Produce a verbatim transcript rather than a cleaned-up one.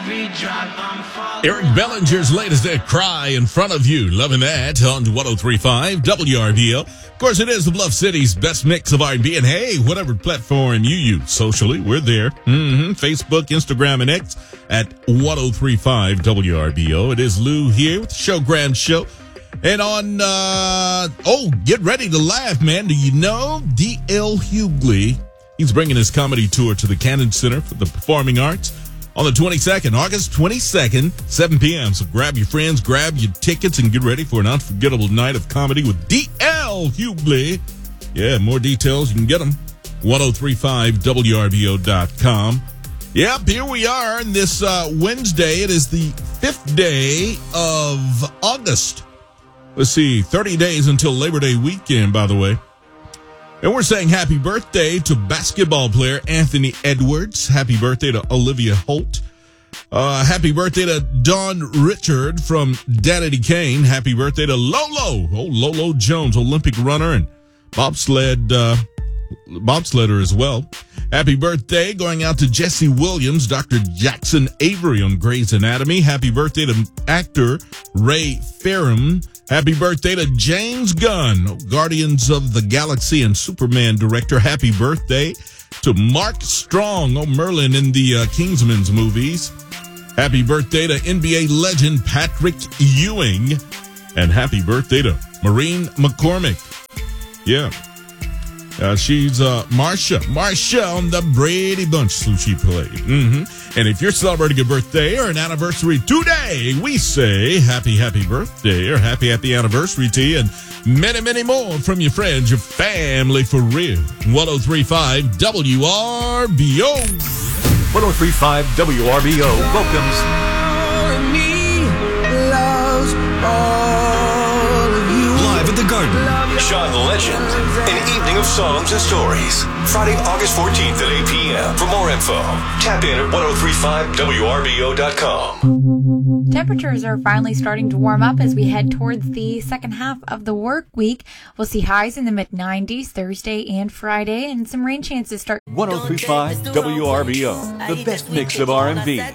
Eric Bellinger's latest hit, Cry in Front of You. Loving that on one oh three point five W R B O. Of course, it is the Bluff City's best mix of R and B. And hey, whatever platform you use socially, we're there. Mm-hmm. Facebook, Instagram, and X at one oh three point five W R B O. It is Lou here with the Show Grand Show. And on, uh, oh, get ready to laugh, man. Do you know D L Hughley? He's bringing his comedy tour to the Cannon Center for the Performing Arts on the twenty-second, August twenty-second, seven p.m. So grab your friends, grab your tickets, and get ready for an unforgettable night of comedy with D L Hughley. Yeah, more details, you can get them. one oh three point five W R B O dot com. Yep, here we are on this uh, Wednesday. It is the fifth day of August. Let's see, thirty days until Labor Day weekend, by the way. And we're saying happy birthday to basketball player Anthony Edwards. Happy birthday to Olivia Holt. Uh, happy birthday to Dawn Richard from Danity Kane. Happy birthday to Lolo. Oh, Lolo Jones, Olympic runner and bobsled, uh, bobsledder as well. Happy birthday going out to Jesse Williams, Doctor Jackson Avery on Grey's Anatomy. Happy birthday to actor Ray Ferrum. Happy birthday to James Gunn, Guardians of the Galaxy and Superman director. Happy birthday to Mark Strong, oh, Merlin in the uh, Kingsman's movies. Happy birthday to N B A legend Patrick Ewing. And happy birthday to Maureen McCormick. Yeah. Uh, she's uh, Marsha. Marsha on the Brady Bunch, who she played. Mm-hmm. And if you're celebrating a birthday or an anniversary today, we say happy, happy birthday or happy, happy anniversary to you. And many, many more from your friends, your family for real. one oh three point five W R B O. one oh three point five W R B O welcomes Live at the Garden, John Legend, an evening of songs and stories. Friday, August fourteenth at eight p.m. For more info, tap in at one oh three point five W R B O dot com. Temperatures are finally starting to warm up as we head towards the second half of the work week. We'll see highs in the mid nineties Thursday and Friday, and some rain chances start. one oh three point five W R B O, the best mix of R and B.